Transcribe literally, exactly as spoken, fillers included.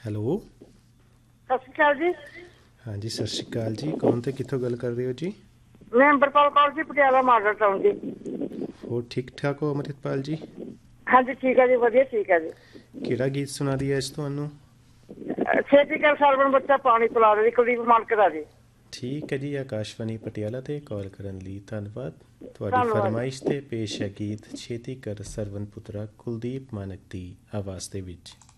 Hello. ਸਤਿ ਸ਼੍ਰੀ ਅਕਾਲ ਜੀ। ਹਾਂਜੀ ਸਤਿ ਸ਼੍ਰੀ ਅਕਾਲ ਜੀ। ਕੌਣ ਤੇ ਕਿੱਥੋਂ ਗੱਲ ਕਰ ਰਹੇ ਹੋ ਜੀ? ਮੈਂ ਅੰਬਰਪਾਲ ਕੌਰ ਜੀ, ਪਟਿਆਲਾ ਮਾਡਲ ਟਾਊਨ ਜੀ। ਹੋਰ ਠੀਕ ਠਾਕ ਹੋ ਅੰਮ੍ਰਿਤਪਾਲ ਜੀ? ਹਾਂਜੀ ਠੀਕ ਹੈ ਜੀ, ਵਧੀਆ ਠੀਕ ਹੈ ਜੀ। ਕਿਹੜਾ ਗੀਤ ਸੁਣਾ ਦਿਆ ਇਸ ਤੁਹਾਨੂੰ? ਛੇਤੀ ਕਰ ਸਰਵਣ ਬੱਚਾ ਪਾਣੀ ਪਿਲਾ ਦੇ, ਕੁਲਦੀਪ ਮਾਨਕ ਦਾ ਜੀ। ਠੀਕ ਹੈ ਜੀ। ਆਕਾਸ਼ਵਾਣੀ ਪਟਿਆਲਾ 'ਤੇ ਕਾਲ ਕਰਨ ਲਈ ਧੰਨਵਾਦ। ਤੁਹਾਡੀ ਧੰਨਵਾਦ ਜੀ। ਫਰਮਾਇਸ਼ 'ਤੇ ਪੇਸ਼ ਹੈ ਗੀਤ ਛੇਤੀ ਕਰ ਸਰਵਣ ਪੁੱਤਰਾ, ਕੁਲਦੀਪ ਮਾਨਕ ਦੀ ਆਵਾਜ਼ ਦੇ ਵਿੱਚ।